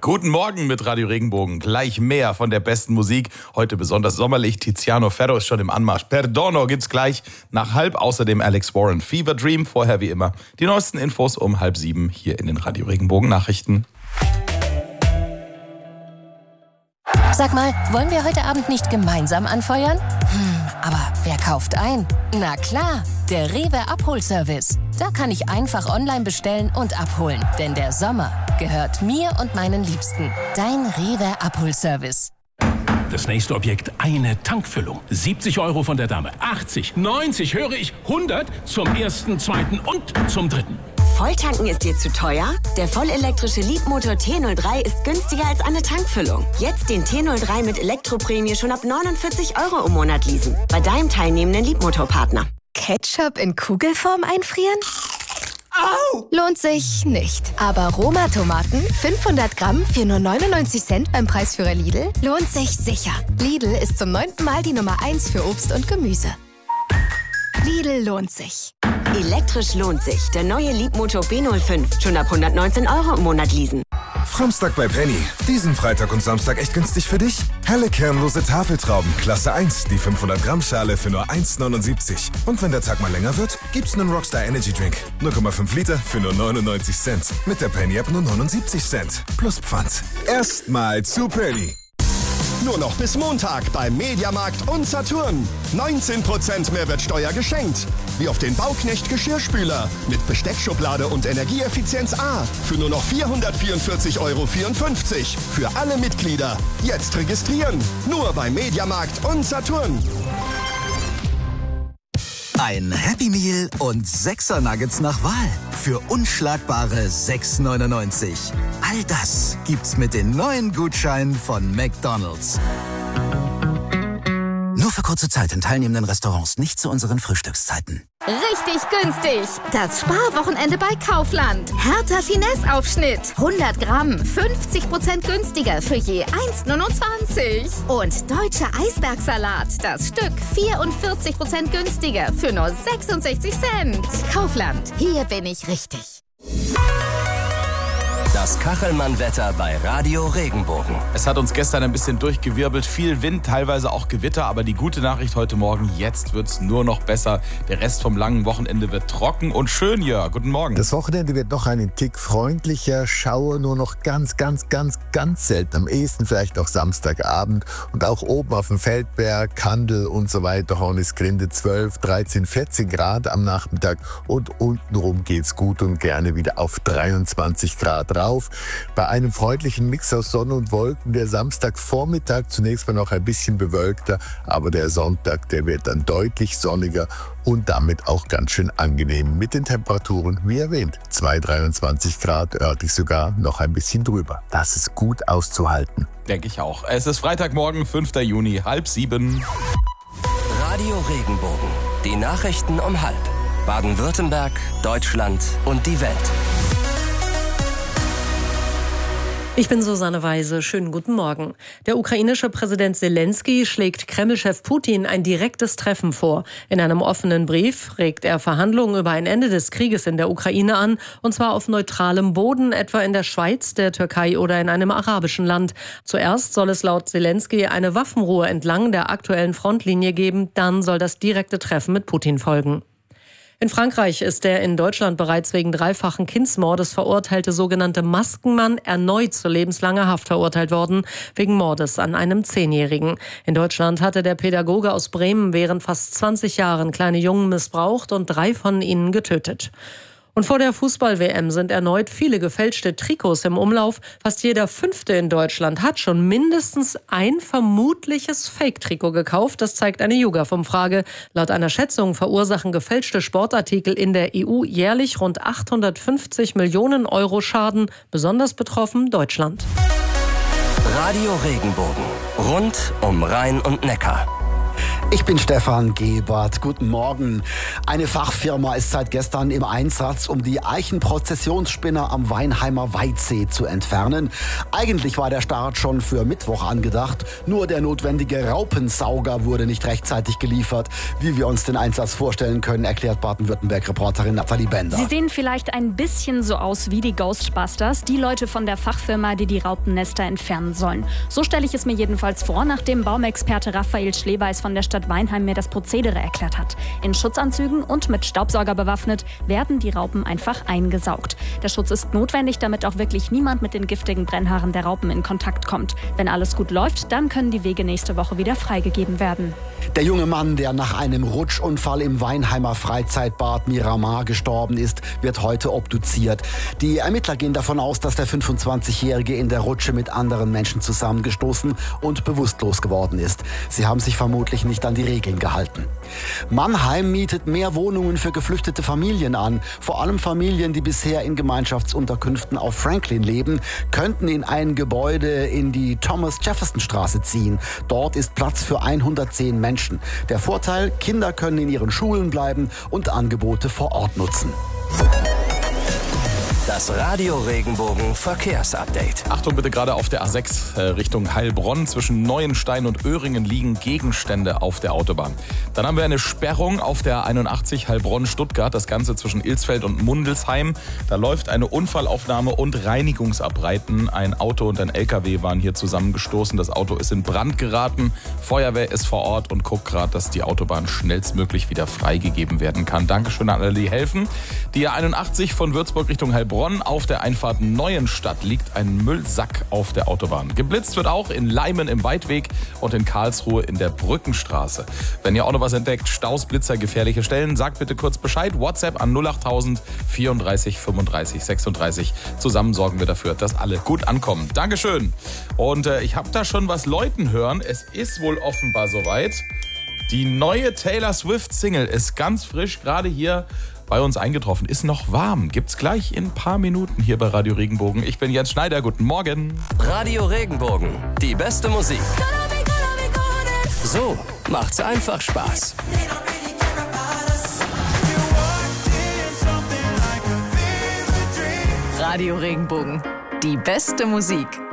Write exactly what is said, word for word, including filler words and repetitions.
Guten Morgen mit Radio Regenbogen. Gleich mehr von der besten Musik. Heute besonders sommerlich. Tiziano Ferro ist schon im Anmarsch. Perdono gibt's gleich nach halb. Außerdem Alex Warren, Fever Dream. Vorher wie immer die neuesten Infos um halb sieben hier in den Radio Regenbogen Nachrichten. Sag mal, wollen wir heute Abend nicht gemeinsam anfeuern? Hm, aber wer kauft ein? Na klar, der Rewe Abholservice. Da kann ich einfach online bestellen und abholen. Denn der Sommer gehört mir und meinen Liebsten. Dein Rewe Abholservice. Das nächste Objekt, eine Tankfüllung. siebzig Euro von der Dame. achtzig, neunzig, höre ich, hundert zum ersten, zweiten und zum dritten. Volltanken ist dir zu teuer? Der vollelektrische Leapmotor T null drei ist günstiger als eine Tankfüllung. Jetzt den T null drei mit Elektroprämie schon ab neunundvierzig Euro im Monat leasen. Bei deinem teilnehmenden Leapmotor-Partner. Ketchup in Kugelform einfrieren? Au! Lohnt sich nicht. Aber Roma-Tomaten, fünfhundert Gramm für nur neunundneunzig Cent beim Preisführer Lidl, lohnt sich sicher. Lidl ist zum neunten Mal die Nummer eins für Obst und Gemüse. Lidl lohnt sich. Elektrisch lohnt sich. Der neue Leapmotor B null fünf. Schon ab hundertneunzehn Euro im Monat leasen. Samstag bei Penny. Diesen Freitag und Samstag echt günstig für dich? Helle kernlose Tafeltrauben, Klasse eins, die fünfhundert Gramm Schale für nur eins neunundsiebzig. Und wenn der Tag mal länger wird, gibt's einen Rockstar Energy Drink. null Komma fünf Liter für nur neunundneunzig Cent. Mit der Penny App nur neunundsiebzig Cent. Plus Pfand. Erstmal zu Penny. Nur noch bis Montag beim Mediamarkt und Saturn. neunzehn Prozent Mehrwertsteuer geschenkt. Wie auf den Bauknecht Geschirrspüler mit Besteckschublade und Energieeffizienz A für nur noch vierhundertvierundvierzig Euro vierundfünfzig. Für alle Mitglieder. Jetzt registrieren. Nur beim Mediamarkt und Saturn. Ein Happy Meal und sechser Nuggets nach Wahl für unschlagbare sechs neunundneunzig. All das gibt's mit den neuen Gutscheinen von McDonald's. Nur für kurze Zeit in teilnehmenden Restaurants, nicht zu unseren Frühstückszeiten. Richtig günstig. Das Sparwochenende bei Kaufland. Hertha Finesse-Aufschnitt. hundert Gramm, fünfzig Prozent günstiger für je eins neunundzwanzig. Und deutscher Eisbergsalat. Das Stück vierundvierzig Prozent günstiger für nur sechsundsechzig Cent. Kaufland. Hier bin ich richtig. Das Kachelmann-Wetter bei Radio Regenbogen. Es hat uns gestern ein bisschen durchgewirbelt. Viel Wind, teilweise auch Gewitter. Aber die gute Nachricht heute Morgen, jetzt wird's nur noch besser. Der Rest vom langen Wochenende wird trocken und schön, Jörg. Guten Morgen. Das Wochenende wird noch einen Tick freundlicher. Schauer nur noch ganz, ganz, ganz, ganz selten. Am ehesten vielleicht auch Samstagabend. Und auch oben auf dem Feldberg, Kandel und so weiter, Hornisgrinde zwölf, dreizehn, vierzehn Grad am Nachmittag. Und untenrum geht's gut und gerne wieder auf dreiundzwanzig Grad rauf. Bei einem freundlichen Mix aus Sonne und Wolken. Der Samstagvormittag zunächst mal noch ein bisschen bewölkter, aber der Sonntag, der wird dann deutlich sonniger und damit auch ganz schön angenehm mit den Temperaturen, wie erwähnt, zwei, dreiundzwanzig Grad, örtlich sogar noch ein bisschen drüber. Das ist gut auszuhalten. Denke ich auch. Es ist Freitagmorgen, fünfter Juni, halb sieben. Radio Regenbogen. Die Nachrichten um halb. Baden-Württemberg, Deutschland und die Welt. Ich bin Susanne Weise. Schönen guten Morgen. Der ukrainische Präsident Zelensky schlägt Kreml-Chef Putin ein direktes Treffen vor. In einem offenen Brief regt er Verhandlungen über ein Ende des Krieges in der Ukraine an, und zwar auf neutralem Boden, etwa in der Schweiz, der Türkei oder in einem arabischen Land. Zuerst soll es laut Zelensky eine Waffenruhe entlang der aktuellen Frontlinie geben, dann soll das direkte Treffen mit Putin folgen. In Frankreich ist der in Deutschland bereits wegen dreifachen Kindsmordes verurteilte sogenannte Maskenmann erneut zu lebenslanger Haft verurteilt worden, wegen Mordes an einem Zehnjährigen. In Deutschland hatte der Pädagoge aus Bremen während fast zwanzig Jahren kleine Jungen missbraucht und drei von ihnen getötet. Und vor der Fußball-W M sind erneut viele gefälschte Trikots im Umlauf. Fast jeder Fünfte in Deutschland hat schon mindestens ein vermutliches Fake-Trikot gekauft. Das zeigt eine YouGov-Umfrage. Laut einer Schätzung verursachen gefälschte Sportartikel in der E U jährlich rund achthundertfünfzig Millionen Euro Schaden. Besonders betroffen Deutschland. Radio Regenbogen. Rund um Rhein und Neckar. Ich bin Stefan Gebert. Guten Morgen. Eine Fachfirma ist seit gestern im Einsatz, um die Eichenprozessionsspinner am Weinheimer Weitsee zu entfernen. Eigentlich war der Start schon für Mittwoch angedacht, nur der notwendige Raupensauger wurde nicht rechtzeitig geliefert. Wie wir uns den Einsatz vorstellen können, erklärt Baden-Württemberg-Reporterin Nathalie Bender. Sie sehen vielleicht ein bisschen so aus wie die Ghostbusters, die Leute von der Fachfirma, die die Raupennester entfernen sollen. So stelle ich es mir jedenfalls vor, nachdem Baumexperte Raphael Schleweis von der Stadt Weinheim mir das Prozedere erklärt hat. In Schutzanzügen und mit Staubsauger bewaffnet werden die Raupen einfach eingesaugt. Der Schutz ist notwendig, damit auch wirklich niemand mit den giftigen Brennhaaren der Raupen in Kontakt kommt. Wenn alles gut läuft, dann können die Wege nächste Woche wieder freigegeben werden. Der junge Mann, der nach einem Rutschunfall im Weinheimer Freizeitbad Miramar gestorben ist, wird heute obduziert. Die Ermittler gehen davon aus, dass der fünfundzwanzigjährige in der Rutsche mit anderen Menschen zusammengestoßen und bewusstlos geworden ist. Sie haben sich vermutlich nicht an die Regeln gehalten. Mannheim mietet mehr Wohnungen für geflüchtete Familien an. Vor allem Familien, die bisher in Gemeinschaftsunterkünften auf Franklin leben, könnten in ein Gebäude in die Thomas-Jefferson-Straße ziehen. Dort ist Platz für hundertzehn Menschen. Der Vorteil, Kinder können in ihren Schulen bleiben und Angebote vor Ort nutzen. Das Radio Regenbogen Verkehrsupdate. Achtung bitte, gerade auf der A sechs äh, Richtung Heilbronn zwischen Neuenstein und Öhringen liegen Gegenstände auf der Autobahn. Dann haben wir eine Sperrung auf der einundachtzig Heilbronn-Stuttgart, das Ganze zwischen Ilsfeld und Mundelsheim. Da läuft eine Unfallaufnahme und Reinigungsarbeiten. Ein Auto und ein L K W waren hier zusammengestoßen. Das Auto ist in Brand geraten. Feuerwehr ist vor Ort und guckt gerade, dass die Autobahn schnellstmöglich wieder freigegeben werden kann. Dankeschön an alle, die helfen. Die A einundachtzig von Würzburg Richtung Heilbronn. Auf der Einfahrt Neuenstadt liegt ein Müllsack auf der Autobahn. Geblitzt wird auch in Leimen im Weidweg und in Karlsruhe in der Brückenstraße. Wenn ihr auch noch was entdeckt, Staus, Blitzer, gefährliche Stellen, sagt bitte kurz Bescheid. WhatsApp an null achttausend vierunddreißig fünfunddreißig sechsunddreißig. Zusammen sorgen wir dafür, dass alle gut ankommen. Dankeschön. Und äh, ich habe da schon was läuten hören. Es ist wohl offenbar soweit. Die neue Taylor Swift-Single ist ganz frisch, gerade hier bei uns eingetroffen. Ist noch warm. Gibt's gleich in ein paar Minuten hier bei Radio Regenbogen. Ich bin Jens Schneider. Guten Morgen. Radio Regenbogen. Die beste Musik. So macht's einfach Spaß. Radio Regenbogen. Die beste Musik.